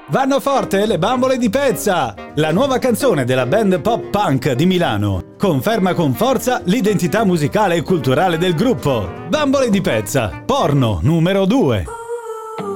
Vanno forte le bambole di pezza! La nuova canzone della band pop punk di Milano conferma con forza l'identità musicale e culturale del gruppo. Bambole di pezza, porno numero 2.